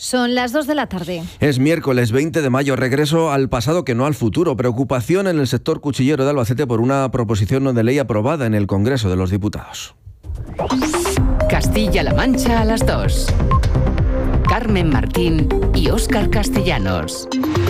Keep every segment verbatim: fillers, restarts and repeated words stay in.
Son las dos de la tarde. Es miércoles veinte de mayo, regreso al pasado que no al futuro. Preocupación en el sector cuchillero de Albacete por una proposición de ley aprobada en el Congreso de los Diputados. Castilla-La Mancha a las dos. Carmen Martín y Óscar Castellanos.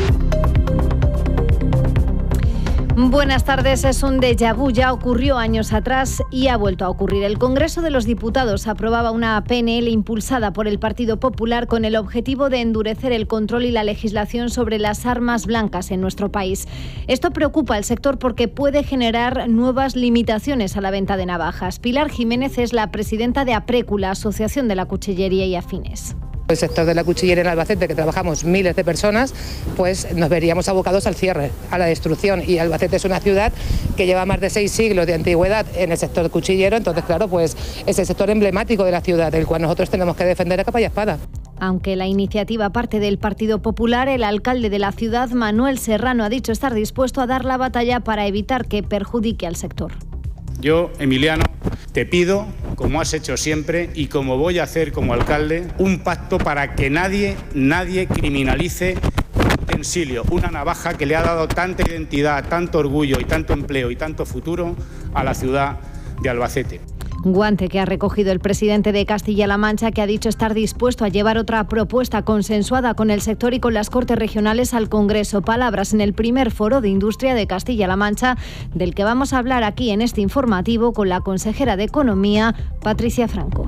Buenas tardes. Es un déjà vu. Ya ocurrió años atrás y ha vuelto a ocurrir. El Congreso de los Diputados aprobaba una P N L impulsada por el Partido Popular con el objetivo de endurecer el control y la legislación sobre las armas blancas en nuestro país. Esto preocupa al sector porque puede generar nuevas limitaciones a la venta de navajas. Pilar Jiménez es la presidenta de APRECU, la Asociación de la Cuchillería y Afines. El sector de la cuchillería en Albacete, que trabajamos miles de personas, pues nos veríamos abocados al cierre, a la destrucción. Y Albacete es una ciudad que lleva más de seis siglos de antigüedad en el sector cuchillero, entonces claro, pues es el sector emblemático de la ciudad, del cual nosotros tenemos que defender a capa y espada. Aunque la iniciativa parte del Partido Popular, el alcalde de la ciudad, Manuel Serrano, ha dicho estar dispuesto a dar la batalla para evitar que perjudique al sector. Yo, Emiliano, te pido, como has hecho siempre y como voy a hacer como alcalde, un pacto para que nadie, nadie criminalice un utensilio, una navaja que le ha dado tanta identidad, tanto orgullo y tanto empleo y tanto futuro a la ciudad de Albacete. Guante que ha recogido el presidente de Castilla-La Mancha, que ha dicho estar dispuesto a llevar otra propuesta consensuada con el sector y con las Cortes Regionales al Congreso. Palabras en el primer foro de industria de Castilla-La Mancha, del que vamos a hablar aquí en este informativo con la consejera de Economía, Patricia Franco.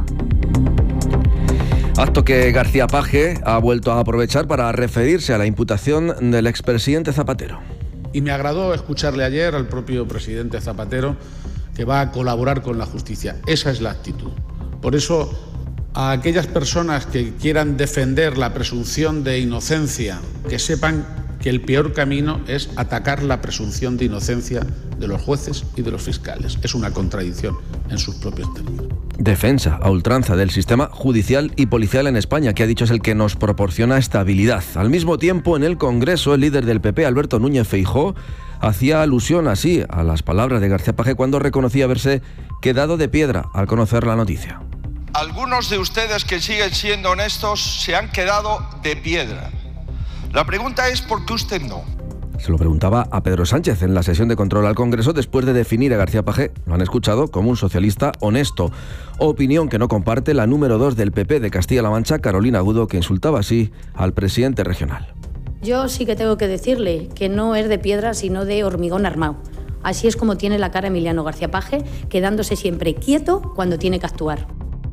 Acto que García Page ha vuelto a aprovechar para referirse a la imputación del expresidente Zapatero. Y me agradó escucharle ayer al propio presidente Zapatero que va a colaborar con la justicia. Esa es la actitud. Por eso, a aquellas personas que quieran defender la presunción de inocencia, que sepan que el peor camino es atacar la presunción de inocencia de los jueces y de los fiscales. Es una contradicción en sus propios términos. Defensa a ultranza del sistema judicial y policial en España, que ha dicho es el que nos proporciona estabilidad. Al mismo tiempo, en el Congreso, el líder del P P, Alberto Núñez Feijóo, hacía alusión así a las palabras de García Page cuando reconocía haberse quedado de piedra al conocer la noticia. Algunos de ustedes que siguen siendo honestos se han quedado de piedra. La pregunta es ¿por qué usted no? Se lo preguntaba a Pedro Sánchez en la sesión de control al Congreso después de definir a García Page, lo han escuchado, como un socialista honesto. Opinión que no comparte la número dos del P P de Castilla-La Mancha, Carolina Agudo, que insultaba así al presidente regional. Yo sí que tengo que decirle que no es de piedra, sino de hormigón armado. Así es como tiene la cara Emiliano García Page, quedándose siempre quieto cuando tiene que actuar.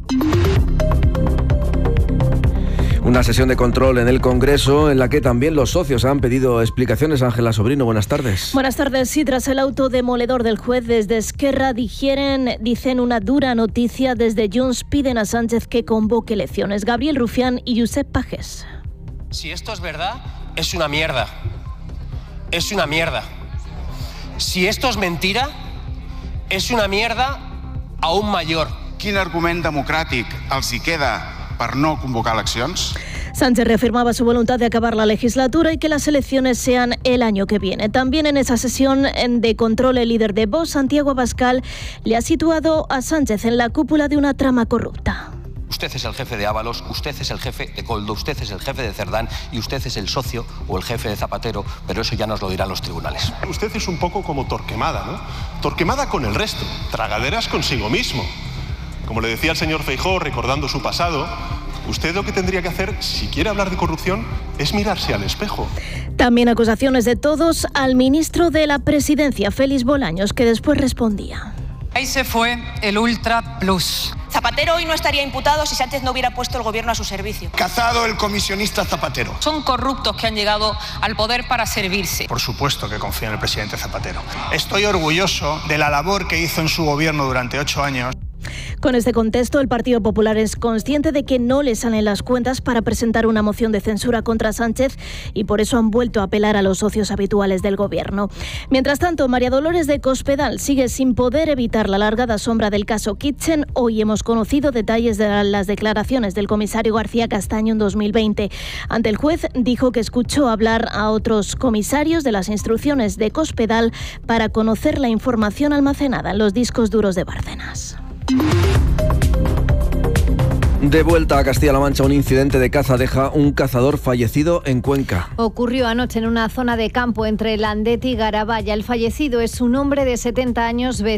Una sesión de control en el Congreso en la que también los socios han pedido explicaciones. Ángela Sobrino, buenas tardes. Buenas tardes. Sí, tras el auto demoledor del juez, desde Esquerra digieren, dicen una dura noticia. Desde Junts piden a Sánchez que convoque elecciones. Gabriel Rufián y Josep Pajes. Si esto es verdad, es una mierda. Es una mierda. Si esto es mentira, és una mierda aún mayor. Quin argument democràtic els hi queda per no convocar eleccions? Sánchez reafirmaba su voluntad de acabar la legislatura y que las elecciones sean el año que viene. También en esa sesión de control, el líder de Vox, Santiago Abascal, le ha situado a Sánchez en la cúpula de una trama corrupta. Usted es el jefe de Ábalos, usted es el jefe de Coldo, usted es el jefe de Cerdán y usted es el socio o el jefe de Zapatero, pero eso ya nos lo dirán los tribunales. Usted es un poco como Torquemada, ¿no? Torquemada con el resto, tragaderas consigo mismo. Como le decía el señor Feijóo, recordando su pasado, usted lo que tendría que hacer, si quiere hablar de corrupción, es mirarse al espejo. También acusaciones de todos al ministro de la Presidencia, Félix Bolaños, que después respondía. Ahí se fue el Ultra Plus. Zapatero hoy no estaría imputado si Sánchez no hubiera puesto el gobierno a su servicio. Cazado el comisionista Zapatero. Son corruptos que han llegado al poder para servirse. Por supuesto que confío en el presidente Zapatero. Estoy orgulloso de la labor que hizo en su gobierno durante ocho años. Con este contexto, el Partido Popular es consciente de que no le salen las cuentas para presentar una moción de censura contra Sánchez y por eso han vuelto a apelar a los socios habituales del Gobierno. Mientras tanto, María Dolores de Cospedal sigue sin poder evitar la alargada sombra del caso Kitchen. Hoy hemos conocido detalles de las declaraciones del comisario García Castaño en dos mil veinte. Ante el juez, dijo que escuchó hablar a otros comisarios de las instrucciones de Cospedal para conocer la información almacenada en los discos duros de Bárcenas. De vuelta a Castilla-La Mancha, un incidente de caza deja un cazador fallecido en Cuenca. Ocurrió anoche en una zona de campo entre Landet y Garabaya. El fallecido es un hombre de setenta años,